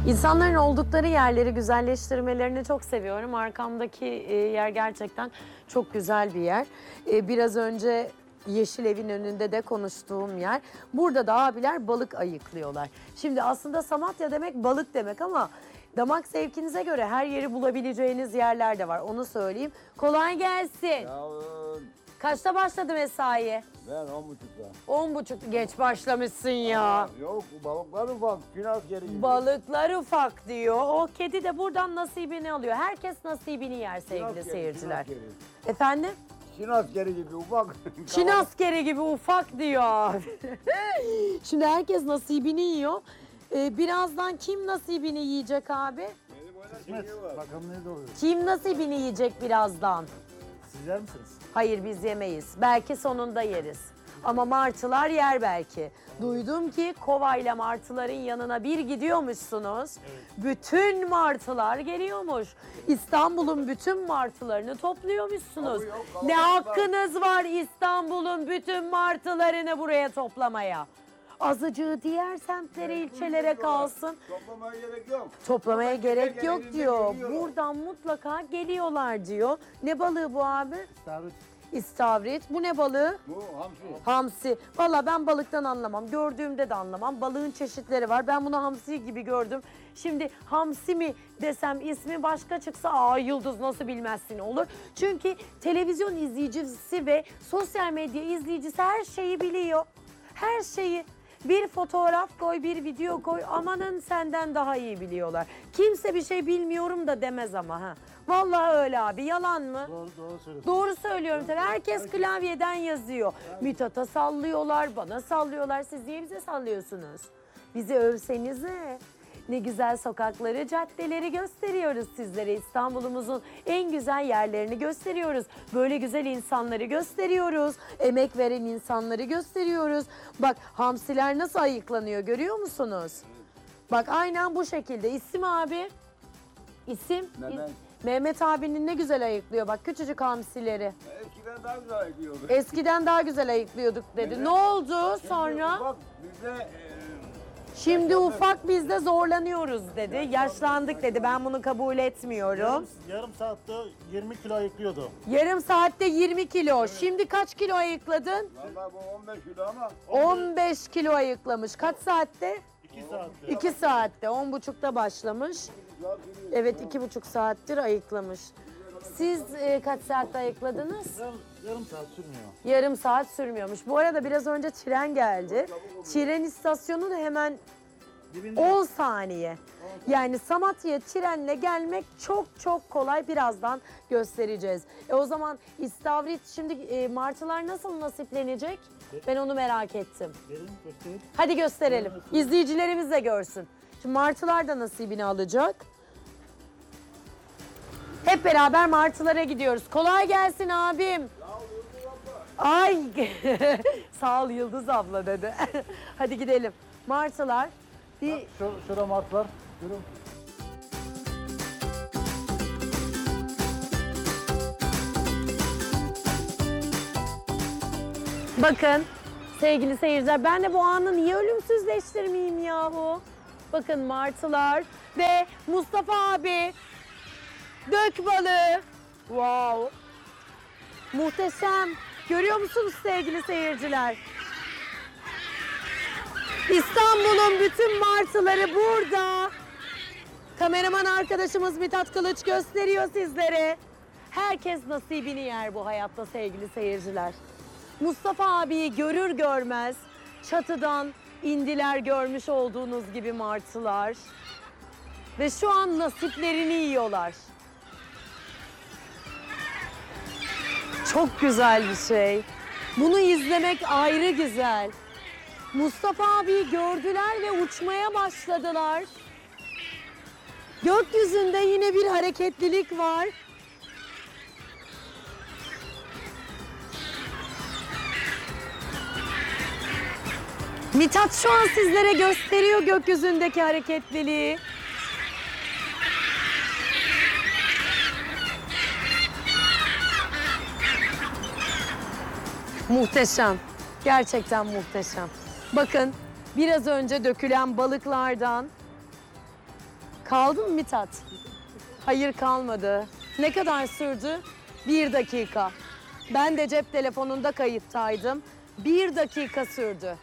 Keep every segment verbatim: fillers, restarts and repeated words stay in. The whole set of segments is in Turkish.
İnsanların oldukları yerleri güzelleştirmelerini çok seviyorum. Arkamdaki e, yer gerçekten çok güzel bir yer. E, biraz önce Yeşil Evin önünde de konuştuğum yer. Burada da abiler balık ayıklıyorlar. Şimdi aslında Samatya demek balık demek ama damak zevkinize göre her yeri bulabileceğiniz yerler de var. Onu söyleyeyim. Kolay gelsin. Sağ olun. Kaçta başladı mesai? Ben on buçukta. On buçuk geç başlamışsın ya. Aa, yok balıklar ufak. Gün askeri gibi. Balıklar ufak diyor. O kedi de buradan nasibini alıyor. Herkes nasibini yer Gün sevgili askeri, seyirciler. Gün askeri. Efendim? Çin askeri gibi ufak. Çin askeri gibi ufak diyor. Şimdi herkes nasibini yiyor. Ee, birazdan kim nasibini yiyecek abi? Kısmet. Bakalım ne oluyor. Kim nasibini yiyecek birazdan? Siz yer misiniz? Hayır biz yemeyiz. Belki sonunda yeriz. Ama martılar yer belki. Duydum ki kovayla martıların yanına bir gidiyormuşsunuz. Evet. Bütün martılar geliyormuş. İstanbul'un bütün martılarını topluyormuşsunuz. Abi yok, Ne kalabalık hakkınız var İstanbul'un bütün martılarını buraya toplamaya? Azıcığı diğer semtlere, ilçelere kalsın. Toplamaya gerek yok. Toplamaya gerek yok elinde diyor. geliyorlar. Buradan mutlaka geliyorlar diyor. Ne balığı bu abi? İstavrit. İstavrit. Bu ne balığı? Bu hamsi. Hamsi. Valla ben balıktan anlamam. Gördüğümde de anlamam. Balığın çeşitleri var. Ben bunu hamsi gibi gördüm. Şimdi hamsi mi desem ismi başka çıksa aa Yıldız nasıl bilmezsin olur. Çünkü televizyon izleyicisi ve sosyal medya izleyicisi her şeyi biliyor. Her şeyi. Bir fotoğraf koy, bir video koy. Amanın senden daha iyi biliyorlar. Kimse bir şey bilmiyorum da demez ama ha. Vallahi öyle abi. Yalan mı? Doğru, doğru söylüyorsun. Doğru söylüyorum tabii. Herkes klavyeden yazıyor. Mithat'a sallıyorlar, bana sallıyorlar. Siz niye bize sallıyorsunuz? Bizi övsenize. Ne güzel sokakları, caddeleri gösteriyoruz sizlere. İstanbul'umuzun en güzel yerlerini gösteriyoruz. Böyle güzel insanları gösteriyoruz. Emek veren insanları gösteriyoruz. Bak hamsiler nasıl ayıklanıyor görüyor musunuz? Bak aynen bu şekilde. İsim abi? İsim? Mehmet. Mehmet abinin ne güzel ayıklıyor bak küçücük hamsileri. Eskiden daha güzel gidiyordu. Eskiden daha güzel ayıklıyorduk dedi. Evet. Ne oldu sonra? Bak bizde e, Şimdi ufak biz de zorlanıyoruz dedi. Yaşlandık dedi. Ben bunu kabul etmiyorum. Yarım, yarım saatte yirmi kilo ayıklıyordu. Yarım saatte yirmi kilo. Şimdi kaç kilo ayıkladın? vallahi bu on beş kilo ama on beş kilo ayıklamış. Kaç saatte? iki saatte. iki saatte. on buçukta başlamış. Evet iki buçuk saattir ayıklamış. Siz e, kaç saatte ayıkladınız? Yarım, yarım saat sürmüyor. Yarım saat sürmüyormuş. Bu arada biraz önce tren geldi. Tren istasyonu da hemen Dibinde. on saniye. Yani Samatya'ya trenle gelmek çok çok kolay. Birazdan göstereceğiz. E o zaman istavrit şimdi e, martılar nasıl nasiplenecek? Ben onu merak ettim. Gelin göstereyim. Hadi gösterelim. İzleyicilerimiz de görsün. Şimdi martılar da nasibini alacak. Hep beraber martılara gidiyoruz. Kolay gelsin abim. Ay sağ ol Yıldız abla dedi. Hadi gidelim. Martılar. Bir Şu, şurada martılar. Görüyor musun? bakın sevgili seyirciler ben de bu anı niye ölümsüzleştirmeyeyim yahu? Bakın martılar ve Mustafa abi dök balığı. Wow. Muhteşem. Görüyor musunuz sevgili seyirciler? İstanbul'un bütün martıları burada. Kameraman arkadaşımız Mithat Kılıç gösteriyor sizlere. Herkes nasibini yer bu hayatta sevgili seyirciler. Mustafa abiyi görür görmez çatıdan indiler görmüş olduğunuz gibi martılar. Ve şu an nasiplerini yiyorlar. Çok güzel bir şey. Bunu izlemek ayrı güzel. Mustafa abiyi gördüler ve uçmaya başladılar. Gökyüzünde yine bir hareketlilik var. Mithat şu an sizlere gösteriyor gökyüzündeki hareketliliği. Muhteşem. Gerçekten muhteşem. Bakın biraz önce dökülen balıklardan Kaldı mı Mithat? Hayır kalmadı. Ne kadar sürdü? Bir dakika. Ben de cep telefonunda kayıttaydım. Bir dakika sürdü.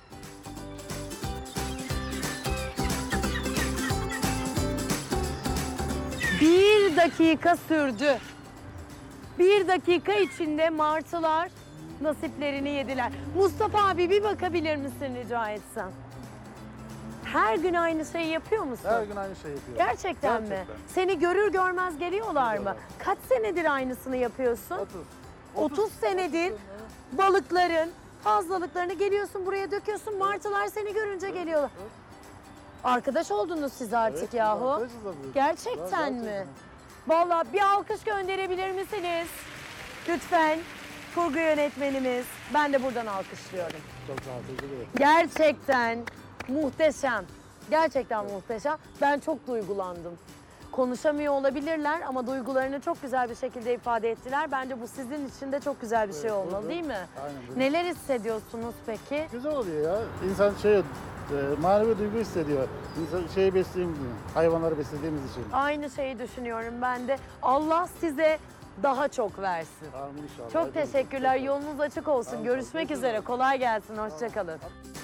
Bir dakika sürdü. Bir dakika içinde martılar nasiplerini yediler. Mustafa abi bir bakabilir misin rica etsem? Her gün aynı şeyi yapıyor musun? Her gün aynı şey yapıyor. Gerçekten, mi? Gerçekten. Seni görür görmez geliyorlar mı? Geliyorlar. Kaç senedir aynısını yapıyorsun? otuz. otuz senedir balıkların fazlalıklarını geliyorsun buraya döküyorsun. Martılar seni görünce geliyorlar. Arkadaş oldunuz siz artık Evet, yahu. arkadaşız tabii. Gerçekten Ya, mi? Vallahi bir alkış gönderebilir misiniz? Lütfen kurgu yönetmenimiz. Ben de buradan alkışlıyorum. Çok sağ ol. Teşekkür ederim. Gerçekten muhteşem. Gerçekten muhteşem. Ben çok duygulandım. Konuşamıyor olabilirler ama duygularını çok güzel bir şekilde ifade ettiler. Bence bu sizin için de çok güzel bir şey Evet, olmalı evet. değil mi? Aynen böyle. Neler hissediyorsunuz peki? Güzel oluyor ya. İnsan şey, e, manevi duygu hissediyor. İnsan şeyi besleyeyim diyor. Hayvanları beslediğimiz için. Aynı şeyi düşünüyorum ben de. Allah size daha çok versin. Amin inşallah. Çok Hadi. teşekkürler. Yolunuz açık olsun. Tamam, Görüşmek teşekkür üzere. ederim. Kolay gelsin. Hoşça kalın.